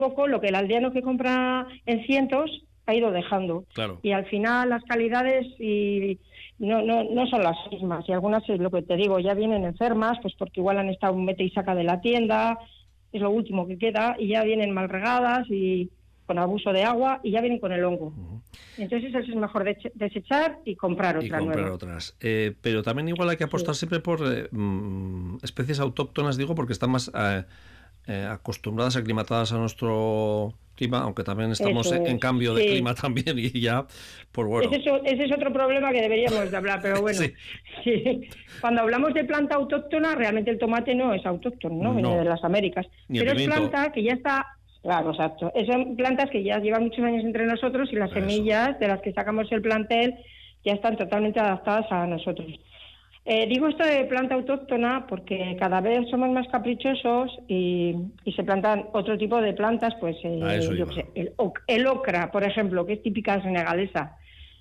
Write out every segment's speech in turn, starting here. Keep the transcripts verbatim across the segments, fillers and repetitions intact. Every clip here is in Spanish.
poco lo que el aldeano que compra en cientos ha ido dejando. Claro. Y al final las calidades y no, no, no son las mismas. Y algunas, es lo que te digo, ya vienen enfermas, pues porque igual han estado un mete y saca de la tienda, es lo último que queda, y ya vienen mal regadas y con abuso de agua, y ya vienen con el hongo. Uh-huh. Entonces eso es mejor desechar y comprar otra y comprar nueva. otras. Eh, pero también igual hay que apostar sí. siempre por eh, mm, especies autóctonas, digo, porque están más eh, eh, acostumbradas, aclimatadas a nuestro clima, aunque también estamos eso en, es. en cambio de sí. clima también, y ya, por bueno. Ese es, ese es otro problema que deberíamos de hablar, pero bueno, sí. Sí. Cuando hablamos de planta autóctona, realmente el tomate no es autóctono, ¿no? Viene no. de las Américas. Ni pero es pimiento. planta que ya está... Claro, exacto. Son plantas que ya llevan muchos años entre nosotros y las Eso. semillas de las que sacamos el plantel ya están totalmente adaptadas a nosotros. Eh, digo esto de planta autóctona porque cada vez somos más caprichosos y, y se plantan otro tipo de plantas, pues eh, yo qué sé, el, el ocra, por ejemplo, que es típica senegalesa.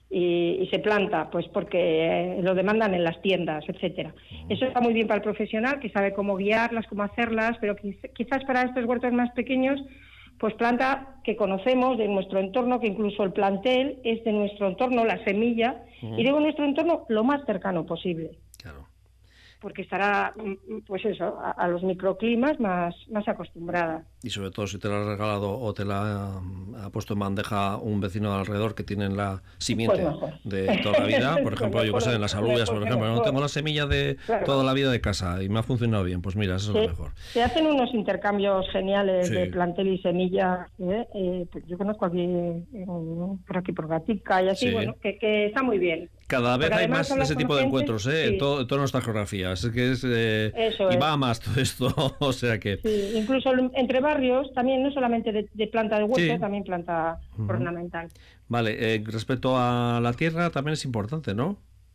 Y, y se planta, pues porque eh, lo demandan en las tiendas, etcétera. Uh-huh. Eso está muy bien para el profesional, que sabe cómo guiarlas, cómo hacerlas, pero quizás para estos huertos más pequeños, pues planta que conocemos de nuestro entorno, que incluso el plantel es de nuestro entorno, la semilla, uh-huh. y digo nuestro entorno lo más cercano posible. Claro. Porque estará, pues eso, a, a los microclimas más, más acostumbrada. Y sobre todo si te la ha regalado o te la ha, ha puesto en bandeja un vecino de alrededor que tiene la simiente pues de toda la vida, por ejemplo, yo que sé, en las alubias, por ejemplo, no tengo la semilla de claro. toda la vida de casa y me ha funcionado bien, pues mira, eso sí, es lo mejor. Se hacen unos intercambios geniales sí. de plantel y semilla, ¿eh? Eh, pues yo conozco aquí, eh, por aquí por Gatica y así, sí. bueno, que, que está muy bien. Cada vez hay más de ese tipo de encuentros, ¿eh? Sí. en, todo, en toda nuestra geografía. Es que es, eh, y va es. más todo esto, o sea que... Sí, incluso entre barrios, también no solamente de, de planta de huerto, sí. también planta uh-huh. ornamental. Vale, eh, respecto a la tierra también es importante, ¿no?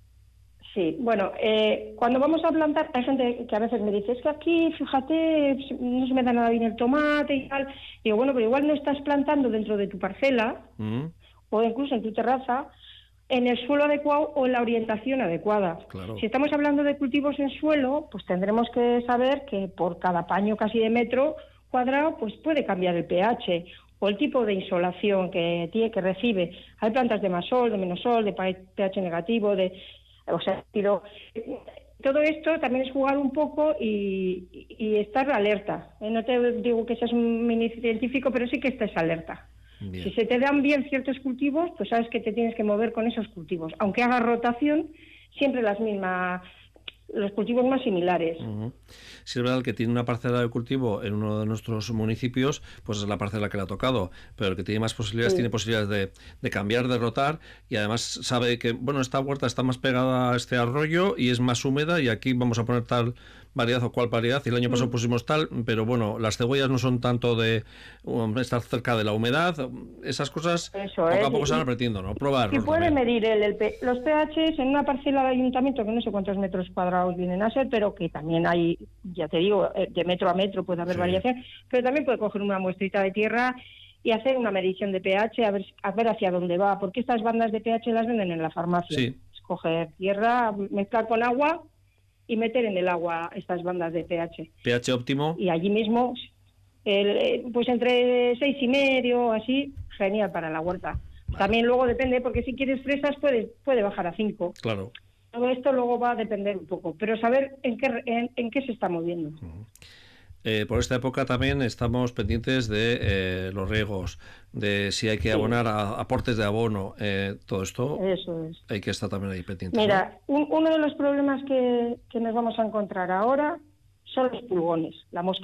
Sí, bueno, eh, cuando vamos a plantar, hay gente que a veces me dice, es que aquí, fíjate, no se me da nada bien el tomate y tal. Y digo, bueno, pero igual no estás plantando dentro de tu parcela, uh-huh. o incluso en tu terraza, en el suelo adecuado o en la orientación adecuada. Claro. Si estamos hablando de cultivos en suelo, pues tendremos que saber que por cada paño casi de metro cuadrado, pues puede cambiar el pH o el tipo de insolación que tiene, que recibe. Hay plantas de más sol, de menos sol, de pH negativo, de, o sea, pero todo esto también es jugar un poco y, y, y estar alerta. ¿eh? No te digo que seas un mini científico, pero sí que estés alerta. Bien. Si se te dan bien ciertos cultivos, pues sabes que te tienes que mover con esos cultivos. Aunque hagas rotación, siempre las mismas, los cultivos más similares. Uh-huh. Si es verdad que tiene una parcela de cultivo en uno de nuestros municipios, pues es la parcela que le ha tocado, pero el que tiene más posibilidades sí. tiene posibilidades de, de cambiar, de rotar, y además sabe que, bueno, esta huerta está más pegada a este arroyo y es más húmeda, y aquí vamos a poner tal variedad o cual variedad, y el año pasado pusimos tal, pero bueno, las cebollas no son tanto de um, estar cerca de la humedad, esas cosas Eso poco es. a poco se van aprendiendo, ¿no? Probar. Si puede medir el, el, los pHs en una parcela de ayuntamiento, que no sé cuántos metros cuadrados vienen a ser, pero que también hay, ya te digo, de metro a metro puede haber sí. variación, pero también puede coger una muestrita de tierra y hacer una medición de pH, a ver, a ver hacia dónde va, porque estas bandas de pH las venden en la farmacia. Sí. Escoger tierra, mezclar con agua y meter en el agua estas bandas de pH. pH óptimo. Y allí mismo, el, pues entre seis y medio, así, genial para la huerta. Vale. También luego depende, porque si quieres fresas puede, puede bajar a cinco. Claro. Todo esto luego va a depender un poco, pero saber en qué, en, en qué se está moviendo. Uh-huh. Eh, por esta época también estamos pendientes de eh, los riegos, de si hay que sí. abonar a, aportes de abono, eh, todo esto. Eso es. Hay que estar también ahí pendientes. Mira, ¿no? un, uno de los problemas que, que nos vamos a encontrar ahora son los pulgones, la mosca